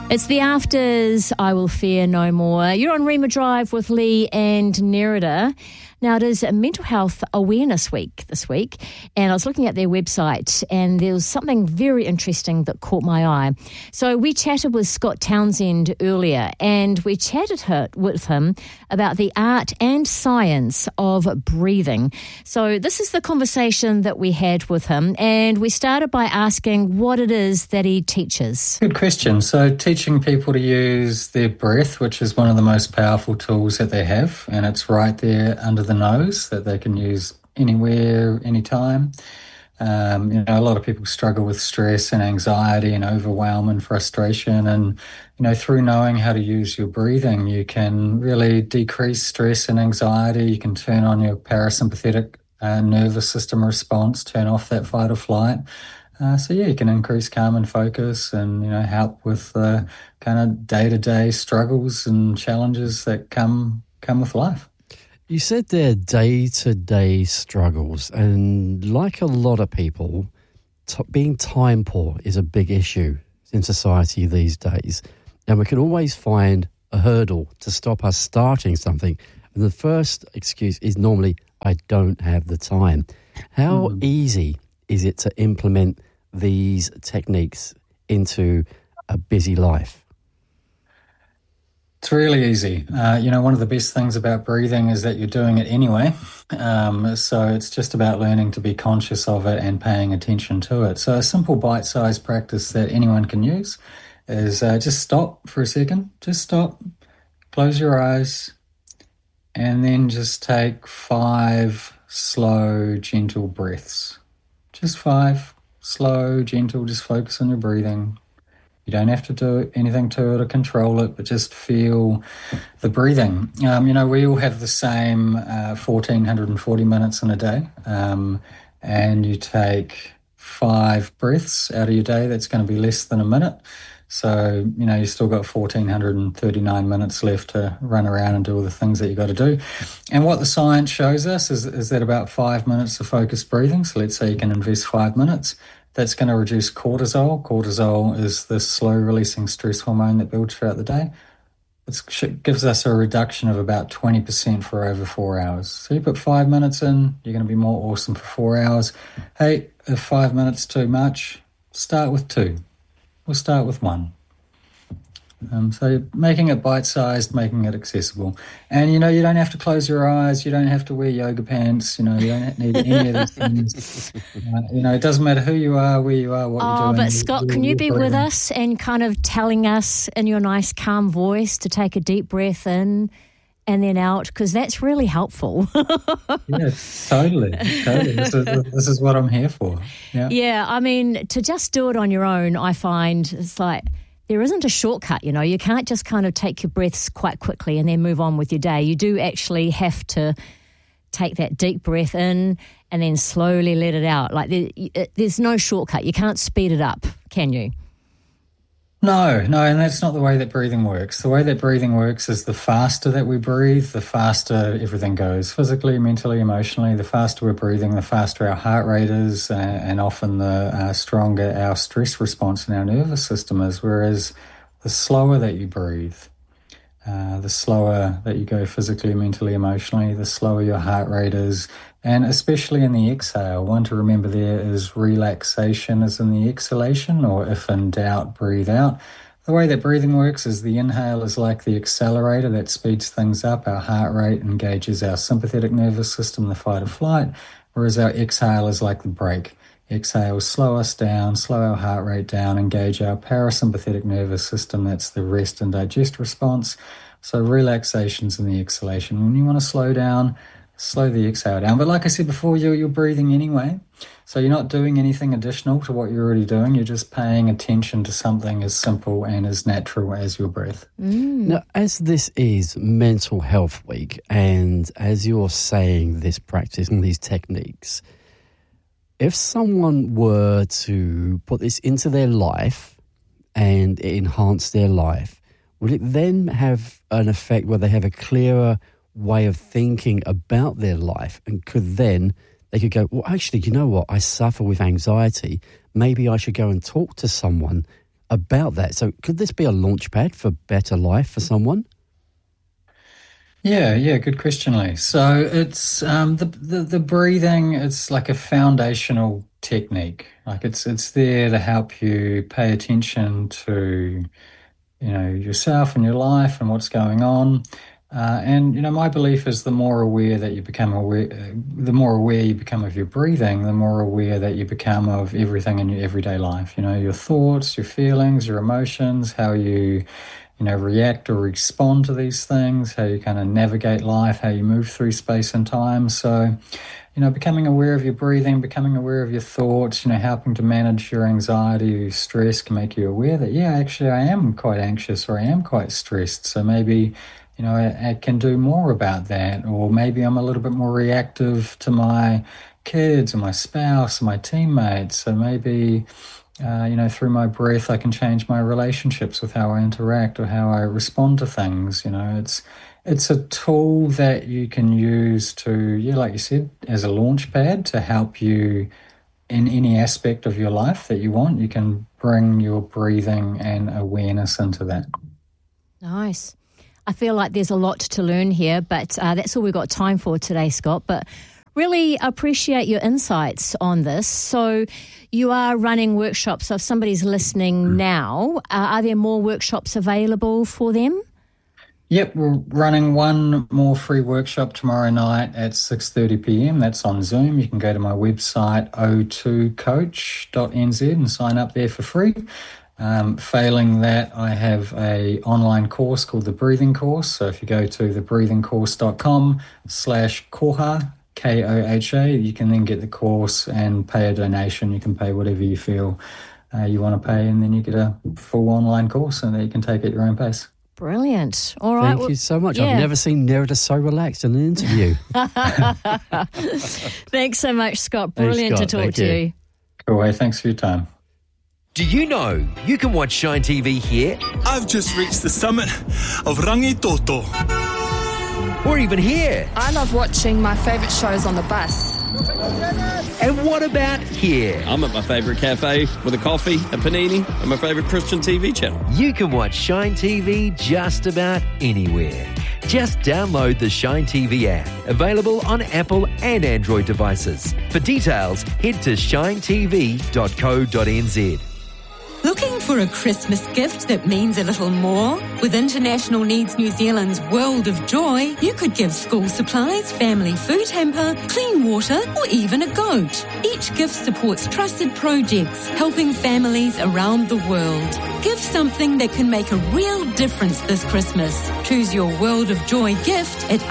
It's the Afters, I Will Fear No More. You're on Rima Drive with Lee and Nerida. Now, it is Mental Health Awareness Week this week, and I was looking at their website, and there was something very interesting that caught my eye. So we chatted with Scott Townsend earlier, and we chatted with him about the art and science of breathing. So this is the conversation that we had with him, and we started by asking what it is that he teaches. Good question. So teaching people to use their breath, which is one of the most powerful tools that they have, and it's right there under the nose that they can use anywhere, anytime. A lot of people struggle with stress and anxiety and overwhelm and frustration. And, through knowing how to use your breathing, you can really decrease stress and anxiety. You can turn on your parasympathetic nervous system response, turn off that fight or flight. You can increase calm and focus and, help with the kind of day-to-day struggles and challenges that come with life. You said they're day-to-day struggles, and like a lot of people, being time poor is a big issue in society these days, and we can always find a hurdle to stop us starting something, and the first excuse is normally, I don't have the time. How easy is it to implement these techniques into a busy life? It's really easy. One of the best things about breathing is that you're doing it anyway. So it's just about learning to be conscious of it and paying attention to it. So a simple bite-sized practice that anyone can use is just stop for a second. Just stop, close your eyes, and then just take 5 slow, gentle breaths. Just 5, slow, gentle, just focus on your breathing. You don't have to do anything to it or control it, but just feel the breathing. We all have the same 1,440 minutes in a day, and you take 5 breaths out of your day. That's going to be less than a minute. So, you still got 1,439 minutes left to run around and do all the things that you got to do. And what the science shows us is that about 5 minutes of focused breathing, so let's say you can invest 5 minutes, that's going to reduce cortisol. Cortisol is the slow-releasing stress hormone that builds throughout the day. It gives us a reduction of about 20% for over 4 hours. So you put 5 minutes in, you're going to be more awesome for 4 hours. Hey, if 5 minutes too much, start with 2. We'll start with 1. So making it bite-sized, making it accessible. And, you don't have to close your eyes. You don't have to wear yoga pants. You don't need any of these things. It doesn't matter who you are, where you are, what you're doing. But Scott, can you be with us and kind of telling us in your nice, calm voice to take a deep breath in and then out? Because that's really helpful. Yeah, totally. This is what I'm here for. Yeah, I mean, to just do it on your own, I find it's like, there isn't a shortcut, you can't just kind of take your breaths quite quickly and then move on with your day. You do actually have to take that deep breath in and then slowly let it out. Like there's no shortcut. You can't speed it up, can you? No, and that's not the way that breathing works. The way that breathing works is the faster that we breathe, the faster everything goes, physically, mentally, emotionally. The faster we're breathing, the faster our heart rate is, and often the stronger our stress response in our nervous system is, whereas the slower that you breathe, the slower that you go physically, mentally, emotionally, the slower your heart rate is. And especially in the exhale, one to remember there is relaxation is in the exhalation, or if in doubt, breathe out. The way that breathing works is the inhale is like the accelerator that speeds things up. Our heart rate engages our sympathetic nervous system, the fight or flight, whereas our exhale is like the brake. Exhale, slow us down, slow our heart rate down, engage our parasympathetic nervous system. That's the rest and digest response. So relaxation's in the exhalation. When you want to slow down, slow the exhale down. But like I said before, you're breathing anyway. So you're not doing anything additional to what you're already doing. You're just paying attention to something as simple and as natural as your breath. Now, as this is Mental Health Week, and as you're saying this practice and these techniques, if someone were to put this into their life and it enhance their life, would it then have an effect where they have a clearer way of thinking about their life, and they could go, well, actually, you know what? I suffer with anxiety. Maybe I should go and talk to someone about that. So could this be a launch pad for better life for someone? Yeah, good question, Lee. So it's the breathing. It's like a foundational technique. Like it's there to help you pay attention to, yourself and your life and what's going on. And my belief is the more aware you become of your breathing, the more aware that you become of everything in your everyday life. Your thoughts, your feelings, your emotions, how you react or respond to these things, how you kind of navigate life, how you move through space and time. So, becoming aware of your breathing, becoming aware of your thoughts, helping to manage your anxiety, your stress can make you aware that, actually I am quite anxious or I am quite stressed. So maybe, I can do more about that. Or maybe I'm a little bit more reactive to my kids or my spouse or my teammates. So maybe, through my breath, I can change my relationships with how I interact or how I respond to things. It's a tool that you can use to, like you said, as a launch pad to help you in any aspect of your life that you want. You can bring your breathing and awareness into that. Nice. I feel like there's a lot to learn here, but that's all we've got time for today, Scott. But really appreciate your insights on this. So you are running workshops. So if somebody's listening now, are there more workshops available for them? Yep, we're running one more free workshop tomorrow night at 6:30 p.m. That's on Zoom. You can go to my website, o2coach.nz, and sign up there for free. Failing that, I have a online course called the Breathing Course. So if you go to thebreathingcourse.com/koha, KOHA, you can then get the course and pay a donation. You can pay whatever you feel you want to pay, and then you get a full online course and that you can take at your own pace. Brilliant. All right. Thank you so much. Yeah. I've never seen Nerida so relaxed in an interview. Thanks so much, Scott. Brilliant to talk to you. Cool. Hey, thanks for your time. Do you know you can watch Shine TV here? I've just reached the summit of Rangitoto. Or even here. I love watching my favourite shows on the bus. And what about here? I'm at my favourite cafe with a coffee, a panini, and my favourite Christian TV channel. You can watch Shine TV just about anywhere. Just download the Shine TV app, available on Apple and Android devices. For details, head to shinetv.co.nz. Looking for a Christmas gift that means a little more? With International Needs New Zealand's World of Joy, you could give school supplies, family food hamper, clean water, or even a goat. Each gift supports trusted projects, helping families around the world. Give something that can make a real difference this Christmas. Choose your World of Joy gift at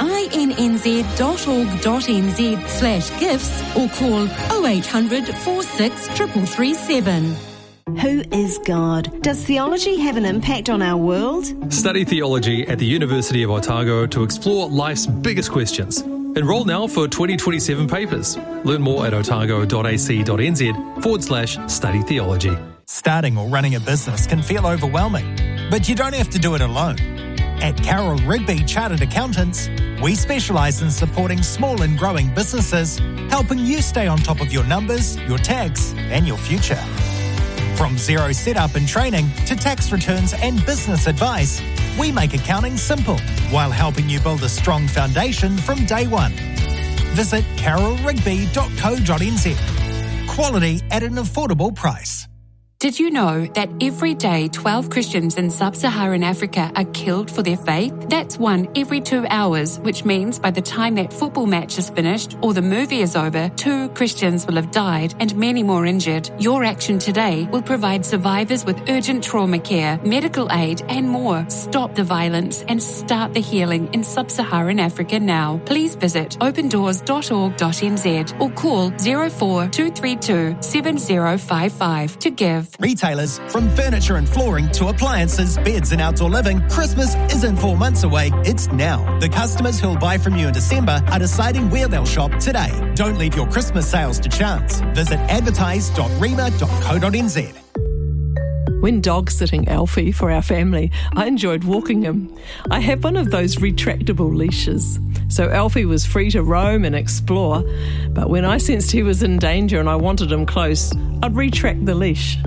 innz.org.nz/gifts or call 0800 46 337. Who is God? Does theology have an impact on our world? Study theology at the University of Otago to explore life's biggest questions. Enroll now for 2027 papers. Learn more at otago.ac.nz/study theology. Starting or running a business can feel overwhelming, but you don't have to do it alone. At Carroll Rigby Chartered Accountants, we specialise in supporting small and growing businesses, helping you stay on top of your numbers, your tax, and your future. From zero setup and training to tax returns and business advice, we make accounting simple while helping you build a strong foundation from day one. Visit carrollrigby.co.nz. Quality at an affordable price. Did you know that every day 12 Christians in sub-Saharan Africa are killed for their faith? That's one every 2 hours, which means by the time that football match is finished or the movie is over, 2 Christians will have died and many more injured. Your action today will provide survivors with urgent trauma care, medical aid and more. Stop the violence and start the healing in sub-Saharan Africa now. Please visit opendoors.org.nz or call 04-232 7055 to give. Retailers, from furniture and flooring to appliances, beds and outdoor living, Christmas isn't 4 months away, it's now. The customers who'll buy from you in December are deciding where they'll shop today. Don't leave your Christmas sales to chance. Visit advertise.rema.co.nz. When dog sitting Alfie for our family, I enjoyed walking him. I have one of those retractable leashes, so Alfie was free to roam and explore, but when I sensed he was in danger and I wanted him close, I'd retract the leash.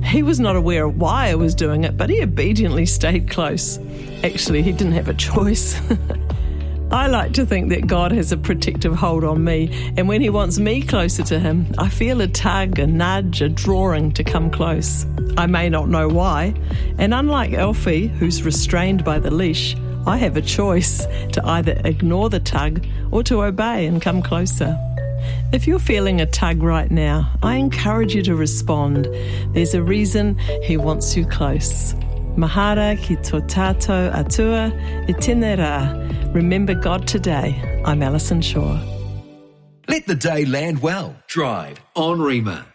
He was not aware of why I was doing it, but he obediently stayed close. Actually, he didn't have a choice. I like to think that God has a protective hold on me, and when he wants me closer to him, I feel a tug, a nudge, a drawing to come close. I may not know why, and unlike Alfie, who's restrained by the leash, I have a choice to either ignore the tug or to obey and come closer. If you're feeling a tug right now, I encourage you to respond. There's a reason he wants you close. Mahara ki tō tātou atua e tēnei rā. Remember God today. I'm Alison Shaw. Let the day land well. Drive on Rima.